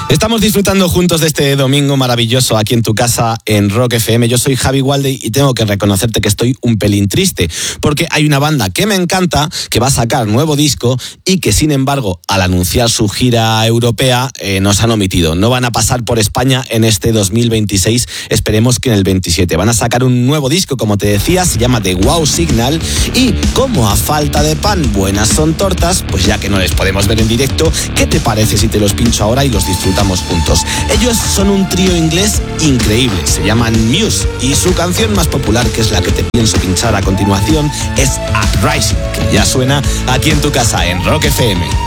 Estamos disfrutando juntos de este domingo maravilloso aquí en tu casa en Rock FM. Yo soy Javi Walde y tengo que reconocerte que estoy un pelín triste porque hay una banda que me encanta, que va a sacar nuevo disco y que sin embargo al anunciar su gira europea nos han omitido. No van a pasar por España en este 2026, esperemos que en el 27. Van a sacar un nuevo disco, como te decía, se llama The Wow Signal y como a falta de pan buenas son tortas, pues ya que no les podemos ver en directo, ¿qué te parece si te los pincho ahora y los disfrutamos juntos? Ellos son un trío inglés increíble, se llaman Muse y su canción más popular, que es la que te pienso pinchar a continuación, es Uprising, que ya suena aquí en tu casa en Rock FM.